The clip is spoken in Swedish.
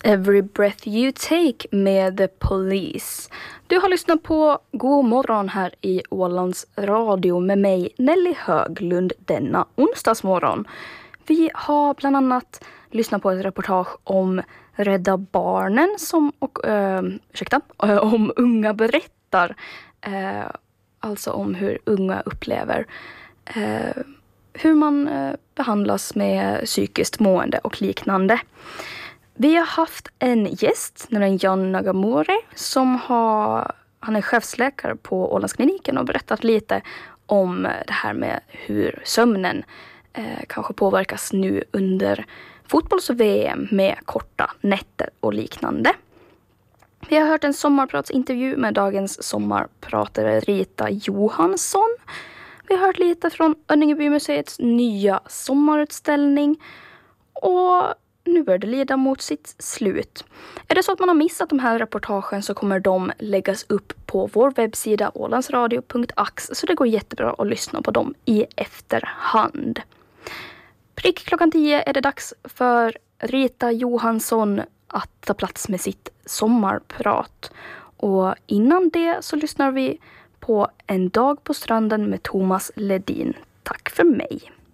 Every Breath You Take med The Police. Du har lyssnat på God morgon här i Ålands Radio med mig Nelly Höglund denna onsdagsmorgon. Vi har bland annat lyssnat på ett reportage om Rädda Barnen om unga berättar. Alltså om hur unga upplever hur man behandlas med psykiskt mående och liknande. Vi har haft en gäst, nämligen Jan Nagamori, han är chefsläkare på Ålandskliniken och berättat lite om det här med hur sömnen kanske påverkas nu under fotbolls-VM med korta nätter och liknande. Vi har hört en sommarpratsintervju med dagens sommarpratare Rita Johansson. Vi har hört lite från Önningebymuseets nya sommarutställning och nu börjar det lida mot sitt slut. Är det så att man har missat de här reportagen så kommer de läggas upp på vår webbsida ålandsradio.ax så det går jättebra att lyssna på dem i efterhand. Prick klockan 10 är det dags för Rita Johansson att ta plats med sitt sommarprat. Och innan det så lyssnar vi på En dag på stranden med Thomas Ledin. Tack för mig.